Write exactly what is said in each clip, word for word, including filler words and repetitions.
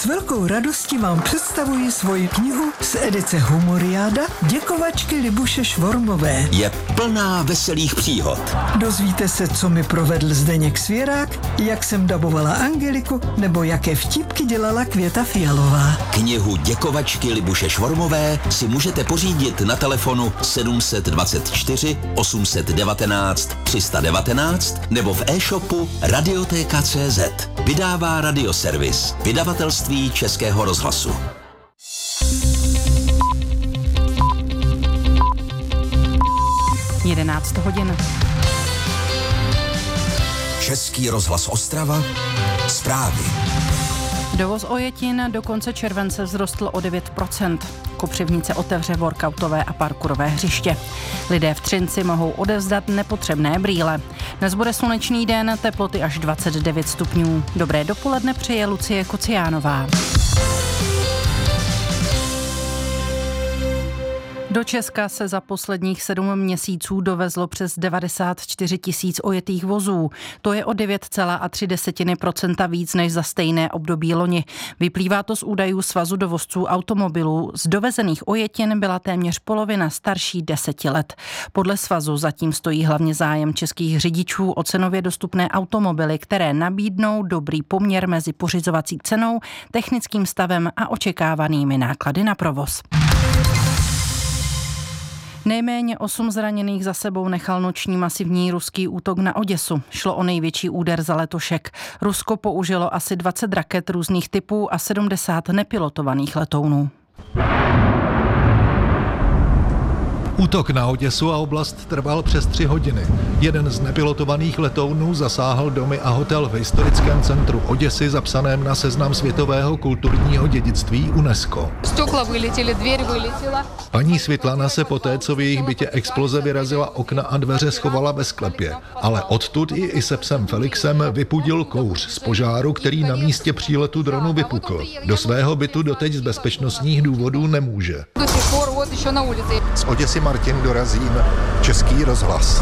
S velkou radostí vám představuji svoji knihu z edice Humoriáda Děkovačky Libuše Švormové. Je plná veselých příhod. Dozvíte se, co mi provedl Zdeněk Svěrák, jak jsem dabovala Angeliku, nebo jaké vtipky dělala Květa Fialová. Knihu Děkovačky Libuše Švormové si můžete pořídit na telefonu sedm dvacet čtyři osm devatenáct tři sta devatenáct nebo v e-shopu Radiotéka tečka cé zet. Vydává Radioservis, vydavatelství Českého rozhlasu. jedenáct hodin. Český rozhlas Ostrava. Zprávy. Dovoz ojetin do konce července vzrostl o devět procent. Kopřivnice otevře workoutové a parkourové hřiště. Lidé v Třinci mohou odevzdat nepotřebné brýle. Dnes bude slunečný den, teploty až dvacet devět stupňů. Dobré dopoledne přeje Lucie Kociánová. Do Česka se za posledních sedm měsíců dovezlo přes devadesát čtyři tisíc ojetých vozů. To je o devět celá tři procenta víc než za stejné období loni. Vyplývá to z údajů Svazu dovozců automobilů. Z dovezených ojetin byla téměř polovina starší deseti let. Podle svazu zatím stojí hlavně zájem českých řidičů o cenově dostupné automobily, které nabídnou dobrý poměr mezi pořizovací cenou, technickým stavem a očekávanými náklady na provoz. Nejméně osm zraněných za sebou nechal noční masivní ruský útok na Oděsu. Šlo o největší úder za letošek. Rusko použilo asi dvacet raket různých typů a sedmdesát nepilotovaných letounů. Útok na Oděsu a oblast trval přes tři hodiny. Jeden z nepilotovaných letounů zasáhl domy a hotel v historickém centru Oděsy, zapsaném na seznam světového kulturního dědictví UNESCO. Stěkla vyletěly, dveře vyletěla. Paní Světlana se poté, co v jejich bytě exploze vyrazila okna a dveře, schovala ve sklepě. Ale odtud i i se psem Felixem vypudil kouř z požáru, který na místě příletu dronu vypukl. Do svého bytu doteď z bezpečnostních důvodů nemůže. Z Oděsy Martin Dorazín, Český rozhlas.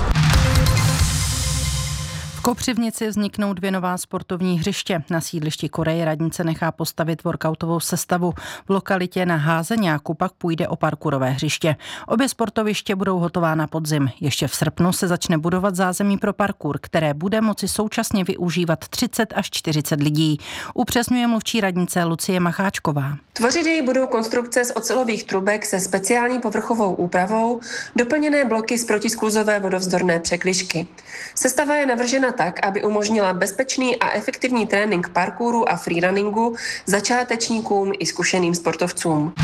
V Kopřivnici vzniknou dvě nová sportovní hřiště. Na sídlišti Koreje radnice nechá postavit workoutovou sestavu. V lokalitě na Házeňáku pak půjde o parkourové hřiště. Obě sportoviště budou hotová na podzim. Ještě v srpnu se začne budovat zázemí pro parkour, které bude moci současně využívat třicet až čtyřicet lidí. Upřesňuje mluvčí radnice Lucie Macháčková. Tvořit jej budou konstrukce z ocelových trubek se speciální povrchovou úpravou, doplněné bloky z protiskluzové vodovzdorné překližky. Sestava je navržena tak, aby umožnila bezpečný a efektivní trénink parkouru a freerunningu začátečníkům i zkušeným sportovcům.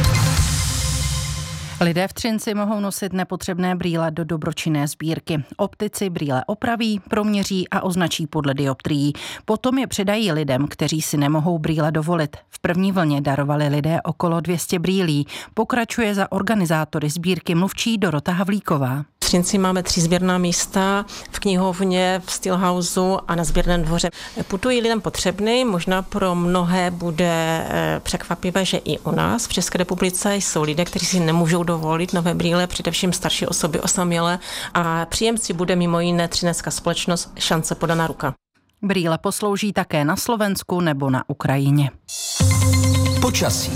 Lidé v Třinci mohou nosit nepotřebné brýle do dobročinné sbírky. Optici brýle opraví, proměří a označí podle dioptrií. Potom je předají lidem, kteří si nemohou brýle dovolit. V první vlně darovali lidé okolo dvě stě brýlí. Pokračuje za organizátory sbírky mluvčí Dorota Havlíková. V Třinci máme tři sběrná místa, v knihovně, v Steelhouseu a na sběrném dvoře. Putují lidem potřebný, možná pro mnohé bude překvapivé, že i u nás v České republice jsou lidé, kteří si nemůžou dovolit nové brýle, především starší osoby osamělé, a příjemci bude mimo jiné třinecká společnost Šance podaná ruka. Brýle poslouží také na Slovensku nebo na Ukrajině. Počasí.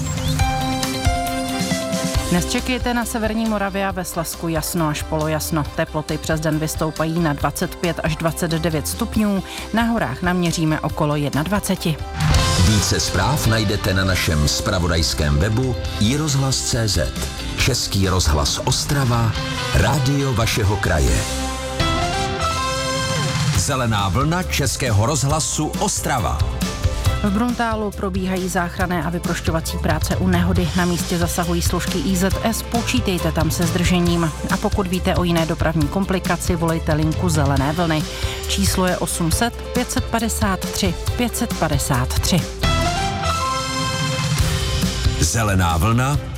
Dnes čekejte na severní Moravě a ve Slezsku jasno až polojasno. Teploty přes den vystoupají na dvacet pět až dvacet devět stupňů, na horách naměříme okolo dvacet jedna. Více zpráv najdete na našem zpravodajském webu i rozhlas tečka cé zet. Český rozhlas Ostrava, rádio vašeho kraje. Zelená vlna Českého rozhlasu Ostrava. V Bruntálu probíhají záchranné a vyprošťovací práce u nehody. Na místě zasahují složky í zet es, počítejte tam se zdržením. A pokud víte o jiné dopravní komplikaci, volejte linku Zelené vlny. Číslo je osm set pět padesát tři pět padesát tři. Zelená vlna